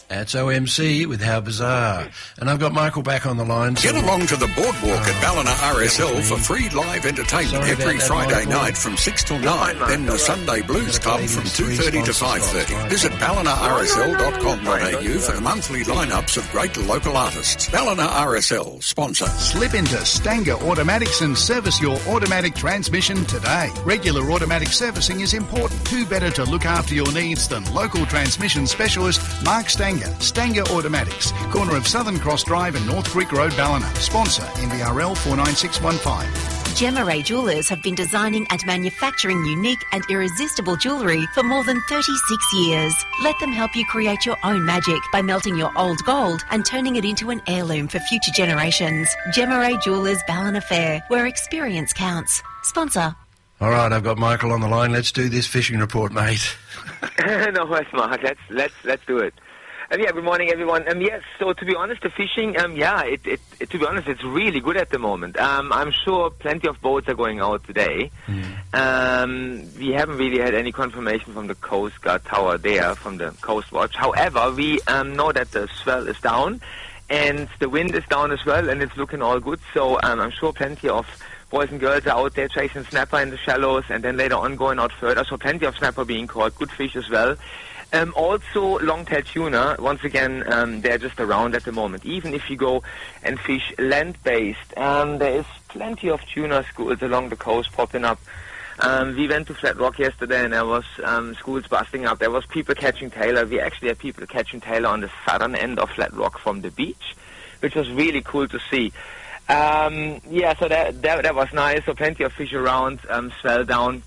That's OMC with How Bizarre. And I've got Michael back on the line. Get along to the boardwalk at Ballina RSL for free live entertainment every Friday night from 6 till 9. Then the Sunday Blues Club from 2:30 to 5:30. Visit ballinarsl.com.au for the monthly lineups of great local artists. Ballina RSL, sponsor. Slip into Stanger Automatics and service your automatic transmission today. Regular automatic servicing is important. Who better to look after your needs than local transmission specialist Mark Stanger. Stanger Automatics, corner of Southern Cross Drive and North Creek Road, Ballina. Sponsor NBRL 49615. Gemma Ray Jewellers have been designing and manufacturing unique and irresistible jewellery for more than 36 years. Let them help you create your own magic by melting your old gold and turning it into an heirloom for future generations. Gemma Ray Jewellers, Ballina Fair, where experience counts. Sponsor. All right, I've got Michael on the line. Let's do this fishing report, mate. No worries, Mark. Let's do it. Yeah, good morning, everyone. Yes, so to be honest, the fishing, to be honest, it's really good at the moment. I'm sure plenty of boats are going out today. We haven't really had any confirmation from the Coast Guard tower there, from the Coast Watch. However, we know that the swell is down, and the wind is down as well, and it's looking all good. So I'm sure plenty of boys and girls are out there chasing snapper in the shallows, and then later on going out further. So plenty of snapper being caught, good fish as well. Also, long-tailed tuna, once again, they're just around at the moment. Even if you go and fish land-based, there is plenty of tuna schools along the coast popping up. We went to Flat Rock yesterday, and there was schools busting up. There was people catching tailor. We actually had people catching tailor on the southern end of Flat Rock from the beach, which was really cool to see. So that was nice. So plenty of fish around, swell down.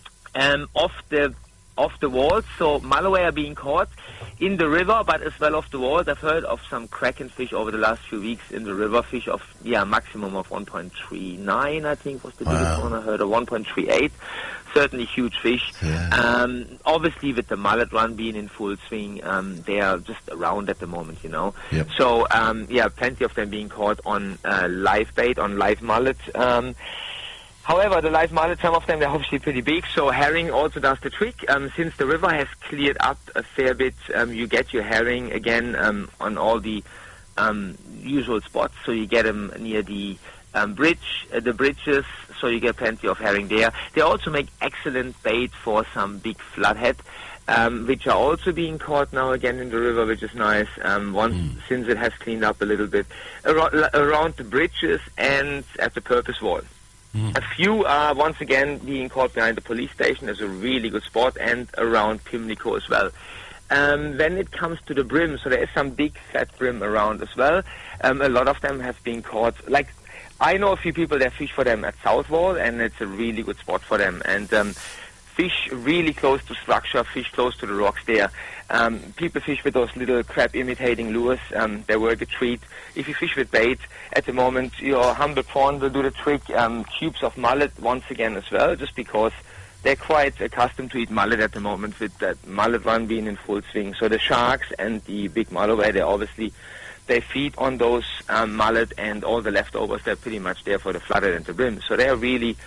Off the walls, so Mulloway are being caught in the river, but as well off the walls. I've heard of some kraken fish over the last few weeks in the river, fish of, maximum of 1.39, I think was the biggest one I heard, or 1.38. Certainly huge fish. Yeah. Obviously with the mullet run being in full swing, they are just around at the moment, you know. Yep. So, plenty of them being caught on live bait, on live mullet. However, the live mullet, some of them, they're obviously pretty big, so herring also does the trick. Since the river has cleared up a fair bit, you get your herring again on all the usual spots. So you get them near the bridges, so you get plenty of herring there. They also make excellent bait for some big flathead, which are also being caught now again in the river, which is nice, since it has cleaned up a little bit, around the bridges and at the Purpose Wall. A few are once again being caught behind the police station as a really good spot, and around Pimlico as well. When it comes to the brim, so there is some big fat brim around as well. A lot of them have been caught. Like, I know a few people that fish for them at Southwall, and it's a really good spot for them. And fish really close to structure, fish close to the rocks there. People fish with those little crab-imitating lures. They work a treat. If you fish with bait, at the moment, your humble prawn will do the trick. Cubes of mullet, once again, as well, just because they're quite accustomed to eat mullet at the moment, with that mullet run being in full swing. So the sharks and the big mulloway, they feed on those mullet, and all the leftovers, they're pretty much there for the flathead and the brim. So they're really,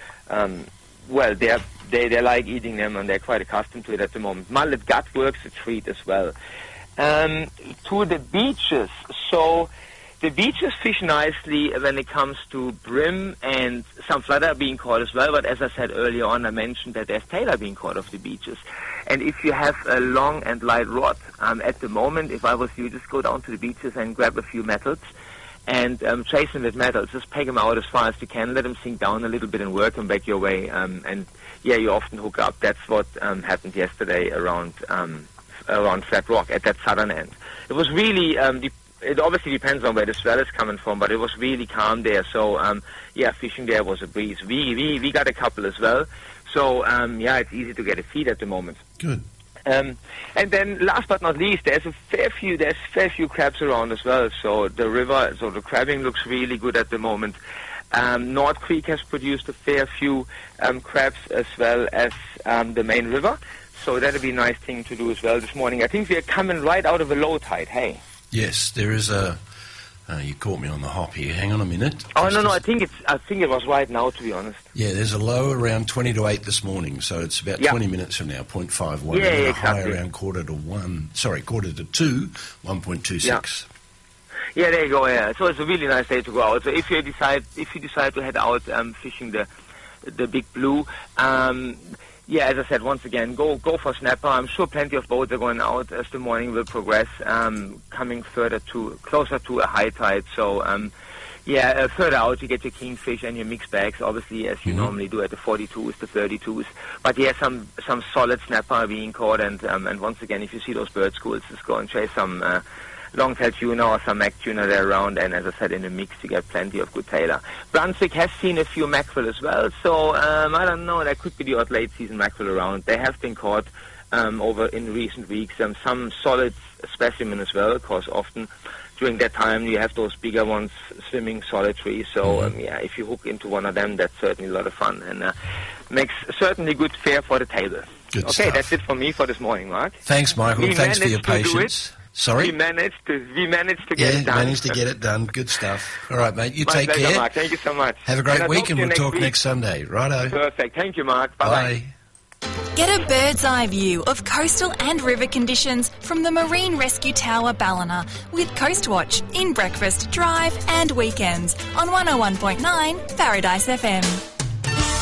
they like eating them, and they're quite accustomed to it at the moment. Mullet gut works a treat as well. To the beaches, so the beaches fish nicely when it comes to brim, and some flathead are being caught as well, but as I said earlier on, I mentioned that there's tailor being caught off the beaches. And if you have a long and light rod, at the moment, if I was you, just go down to the beaches and grab a few metals and chase them with metals. Just peg them out as far as you can, let them sink down a little bit and work them back your way. You often hook up. That's what happened yesterday around Flat Rock at that southern end. It was really, it obviously depends on where the swell is coming from, but it was really calm there. So, fishing there was a breeze. We got a couple as well. So, it's easy to get a feed at the moment. Good. And then, last but not least, there's fair few crabs around as well. So the crabbing looks really good at the moment. North Creek has produced a fair few crabs as well as the main river. So that'll be a nice thing to do as well this morning. I think we are coming right out of a low tide, hey? Yes, there is a You caught me on the hop here. Hang on a minute. Oh, no, I think it was right now, to be honest. Yeah, there's a low around 20 to 8 this morning, so it's about 20 minutes from now, 0.51. Yeah, and a exactly. high around quarter to 2, 1.26. Yeah, there you go. Yeah, so it's a really nice day to go out. So if you decide to head out fishing the Big Blue, yeah, as I said, once again, go for snapper. I'm sure plenty of boats are going out as the morning will progress, coming closer to a high tide. So, further out you get your kingfish and your mixed bags, obviously, as you normally do at the 42s, the 32s. But yeah, some solid snapper are being caught, and once again, if you see those bird schools, just go and chase some long-tail tuna or some mac tuna there around, and as I said, in the mix you get plenty of good tailor. Brunswick has seen a few mackerel as well, so I don't know, there could be the odd late-season mackerel around. They have been caught over in recent weeks, some solid specimen as well, because often during that time you have those bigger ones swimming solitary, so if you hook into one of them, that's certainly a lot of fun, and makes certainly good fare for the table. Good stuff. That's it for me for this morning, Mark. Thanks, Michael. Thanks for your patience. Sorry? We managed to get it done. Yeah, managed to get it done. Good stuff. All right, mate. You take care. Mark. Thank you so much. Have a great week, and we'll talk next Sunday. Righto. Perfect. Thank you, Mark. Bye-bye. Get a bird's eye view of coastal and river conditions from the Marine Rescue Tower Ballina with Coastwatch in breakfast, drive and weekends on 101.9 Paradise FM.